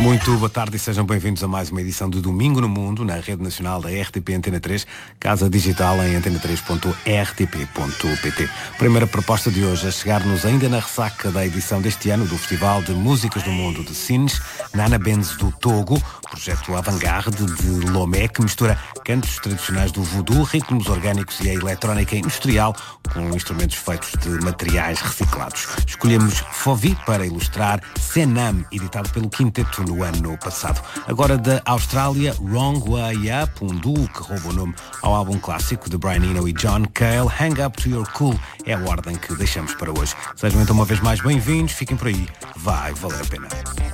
Muito boa tarde e sejam bem-vindos a mais uma edição do Domingo no Mundo, na Rede Nacional da RTP Antena 3, casa digital em antena3.rtp.pt. Primeira proposta de hoje a chegar-nos ainda na ressaca da edição deste ano do Festival de Músicas do Mundo de Sines, Nana Benz do Togo, projeto avant-garde de Lomé que mistura cantos tradicionais do voodoo, ritmos orgânicos e a eletrónica industrial com instrumentos feitos de materiais reciclados. Escolhemos Fovi para ilustrar Senam, editado pelo Quinteto no ano passado. Agora da Austrália, Wrong Way Up, um duo que rouba o nome ao álbum clássico de Brian Eno e John Cale. Hang Up to Your Cool é a ordem que deixamos para hoje. Sejam então uma vez mais bem-vindos, fiquem por aí, vai valer a pena.